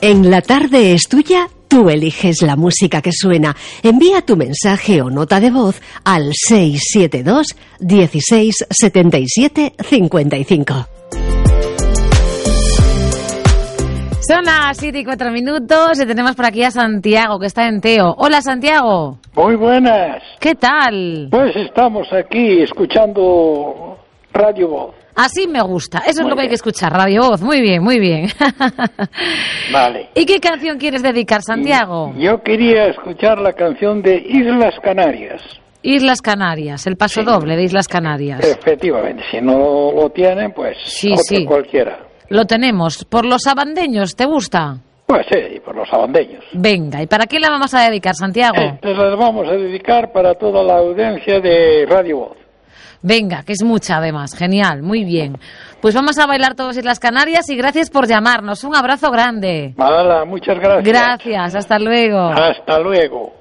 En la tarde es tuya, tú eliges la música que suena. Envía tu mensaje o nota de voz al 672 16 77 55. Son las 7:04 y tenemos por aquí a Santiago, que está en Teo. Hola, Santiago. Muy buenas. ¿Qué tal? Pues estamos aquí escuchando Radio Voz. Así me gusta. Eso es lo que hay bien. que escuchar, Radio Voz. Muy bien, muy bien. Vale. ¿Y qué canción quieres dedicar, Santiago? Yo quería escuchar la canción de Islas Canarias. Islas Canarias, el paso doble de Islas Canarias. Efectivamente, si no lo tienen, pues Sí, otro sí. cualquiera. Lo tenemos. ¿Por los sabandeños te gusta? Pues sí, por los sabandeños. Venga, ¿y para quién la vamos a dedicar, Santiago? Entonces las vamos a dedicar para toda la audiencia de Radio Voz. Venga, que es mucha además. Genial, muy bien. Pues vamos a bailar todos Islas Canarias y gracias por llamarnos. Un abrazo grande. Hala, muchas gracias. Gracias, hasta luego. Hasta luego.